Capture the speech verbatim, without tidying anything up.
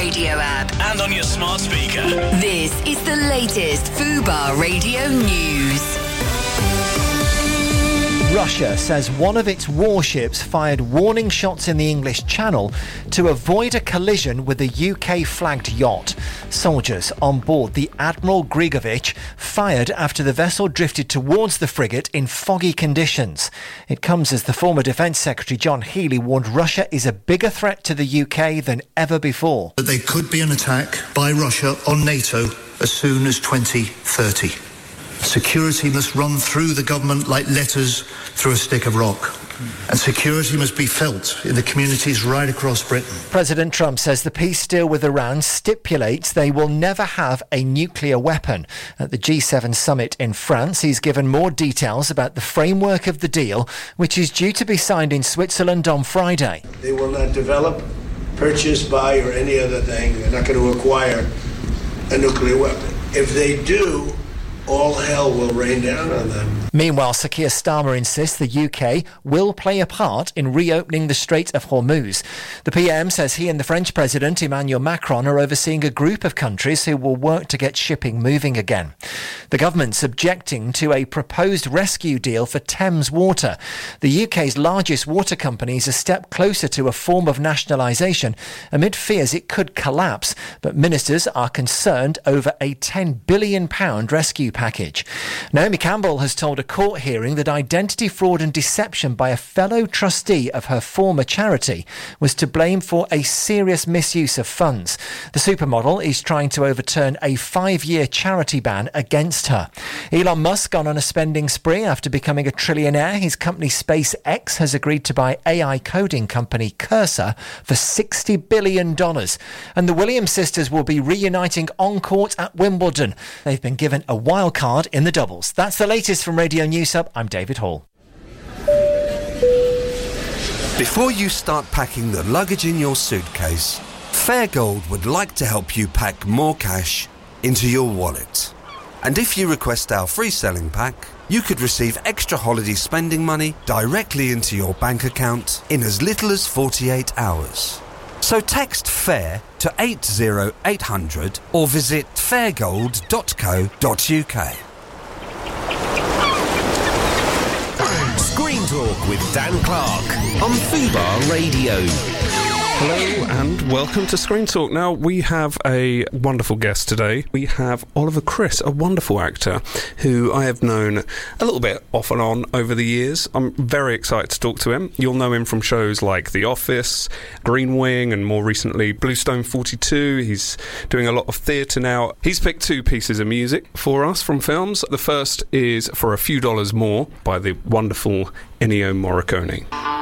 Radio app. And on your smart speaker. This is the latest Fubar Radio News. Russia says one of its warships fired warning shots in the English Channel to avoid a collision with a U K-flagged yacht. Soldiers on board the Admiral Grigovich fired after the vessel drifted towards the frigate in foggy conditions. It comes as the former Defence Secretary John Healey warned Russia is a bigger threat to the U K than ever before. That there could be an attack by Russia on NATO as soon as twenty thirty. Security must run through the government like letters through a stick of rock. And security must be felt in the communities right across Britain. President Trump says the peace deal with Iran stipulates they will never have a nuclear weapon. At the G seven summit in France, he's given more details about the framework of the deal, which is due to be signed in Switzerland on Friday. They will not develop, purchase, buy, or any other thing. They're not going to acquire a nuclear weapon. If they do, all hell will rain down on them. Meanwhile, Sir Keir Starmer insists the U K will play a part in reopening the Strait of Hormuz. The P M says he and the French President Emmanuel Macron are overseeing a group of countries who will work to get shipping moving again. The government's objecting to a proposed rescue deal for Thames Water. The U K's largest water company is a step closer to a form of nationalisation amid fears it could collapse, but ministers are concerned over a ten billion pounds rescue package. Naomi Campbell has told a court hearing that identity fraud and deception by a fellow trustee of her former charity was to blame for a serious misuse of funds. The supermodel is trying to overturn a five-year charity ban against her. Elon Musk gone on a spending spree after becoming a trillionaire. His company SpaceX has agreed to buy A I coding company Cursor for sixty billion dollars. And the Williams sisters will be reuniting on court at Wimbledon. They've been given a wild card in the doubles. That's the latest from Radio News Hub. I'm David Hall. Before you start packing the luggage in your suitcase, Fairgold would like to help you pack more cash into your wallet. And if you request our free selling pack, you could receive extra holiday spending money directly into your bank account in as little as forty-eight hours. So text FAIR to eight oh eight hundred or visit fairgold dot co dot uk. Screen Talk with Dan Clark on Fubar Radio. Hello and welcome to Screen Talk. Now, we have a wonderful guest today. We have Oliver Criss, a wonderful actor who I have known a little bit off and on over the years. I'm very excited to talk to him. You'll know him from shows like The Office, Green Wing, and more recently Bluestone forty-two. He's doing a lot of theatre now. He's picked two pieces of music for us from films. The first is For a Few Dollars More by the wonderful Ennio Morricone.